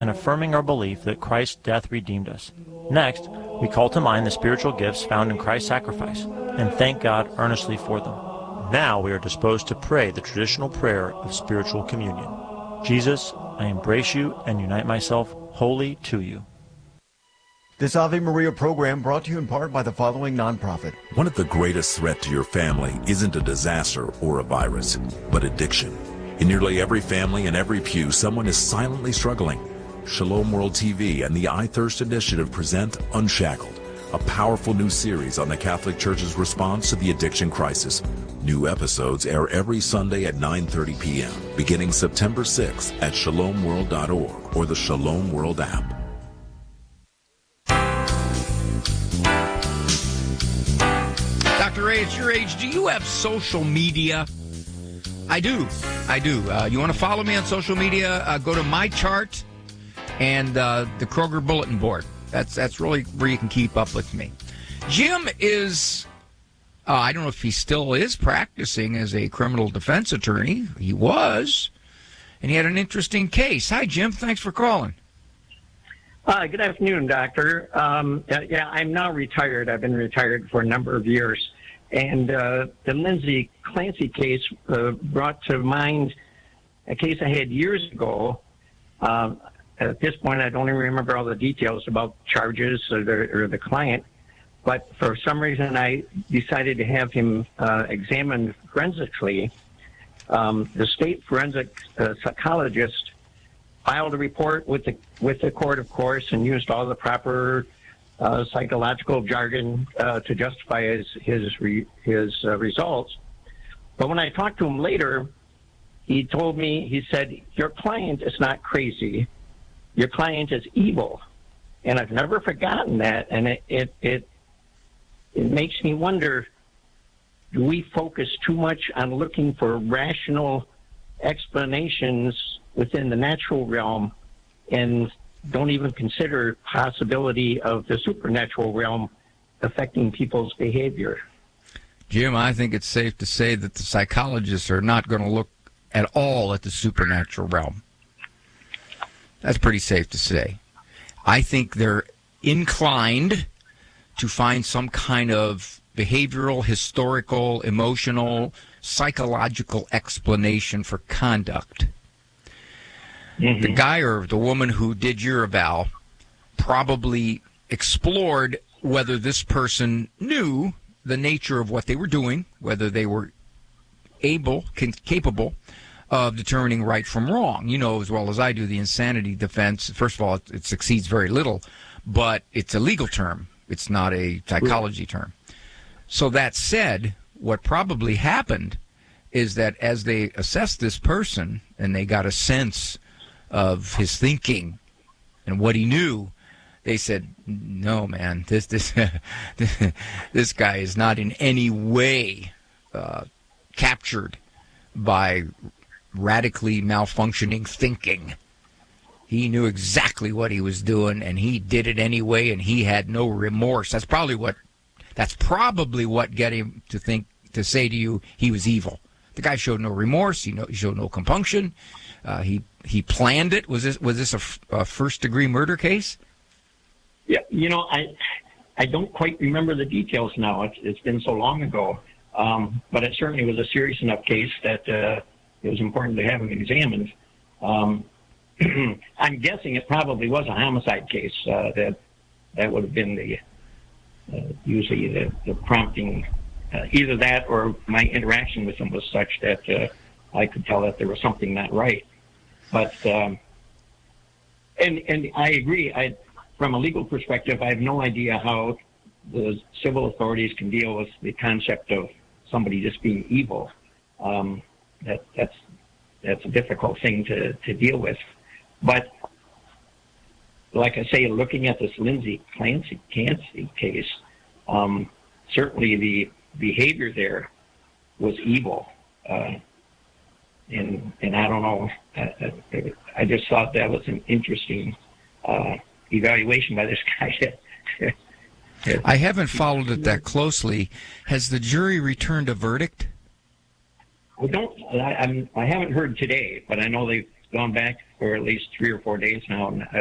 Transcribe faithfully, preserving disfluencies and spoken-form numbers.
and affirming our belief that Christ's death redeemed us. Next, we call to mind the spiritual gifts found in Christ's sacrifice, and thank God earnestly for them. Now we are disposed to pray the traditional prayer of spiritual communion. Jesus, I embrace you and unite myself wholly to you. This Ave Maria program brought to you in part by the following nonprofit. One of the greatest threats to your family isn't a disaster or a virus, but addiction. In nearly every family and every pew, someone is silently struggling. Shalom World T V and the I Thirst Initiative present Unshackled, a powerful new series on the Catholic Church's response to the addiction crisis. New episodes air every Sunday at nine thirty p.m., beginning September sixth at shalom world dot org or the Shalom World app. Doctor Ray, at your age, do you have social media? I do. I do. Uh, you want to follow me on social media? Uh, go to my chart and uh, the Kroger Bulletin Board. That's that's really where you can keep up with me. Jim is, uh, I don't know if he still is practicing as a criminal defense attorney. He was, and he had an interesting case. Hi, Jim. Thanks for calling. Hi, good afternoon, Doctor. Um, yeah, I'm now retired. I've been retired for a number of years. And uh, the Lindsay Clancy case uh, brought to mind a case I had years ago. Uh, at this point, I don't even remember all the details about charges or the, or the client. But for some reason, I decided to have him uh, examined forensically. Um, the state forensic uh, psychologist filed a report with the with the court, of course, and used all the proper uh, psychological jargon uh, to justify his his re, his uh, results. But when I talked to him later, he told me, he said, "Your client is not crazy. Your client is evil." And I've never forgotten that, and it it it, it makes me wonder: do we focus too much on looking for rational explanations within the natural realm and don't even consider possibility of the supernatural realm affecting people's behavior? Jim, I think it's safe to say that the psychologists are not going to look at all at the supernatural realm. That's pretty safe to say. I think they're inclined to find some kind of behavioral, historical, emotional, psychological explanation for conduct. Mm-hmm. The guy or the woman who did your eval probably explored whether this person knew the nature of what they were doing, whether they were able, capable of determining right from wrong. You know as well as I do the insanity defense. First of all, it, it succeeds very little, but it's a legal term. It's not a psychology term. So that said, what probably happened is that as they assessed this person and they got a sense of his thinking and what he knew, they said, "No, man, this this this guy is not in any way uh, captured by radically malfunctioning thinking. He knew exactly what he was doing, and he did it anyway, and he had no remorse." That's probably what that's probably what get him to think to say to you he was evil. The guy showed no remorse. He, no, he showed no compunction. Uh, he he planned it. Was this was this a, f- a first degree murder case? Yeah, you know, I I don't quite remember the details now. It's, it's been so long ago. Um, but it certainly was a serious enough case that uh, it was important to have him examined. Um, I'm guessing it probably was a homicide case. Uh, that that would have been the uh, usually the, the prompting. Uh, either that or my interaction with him was such that uh, I could tell that there was something not right. But um, and and I agree. I, from a legal perspective, I have no idea how the civil authorities can deal with the concept of somebody just being evil. Um, that that's that's a difficult thing to, to deal with. But like I say, looking at this Lindsay Clancy, Clancy case, um, certainly the behavior there was evil. Uh, and and I don't know, I, I, I just thought that was an interesting uh, evaluation by this guy. I haven't followed it that closely. Has the jury returned a verdict? I don't. I, I'm, I haven't heard today, but I know they've gone back for at least three or four days now, and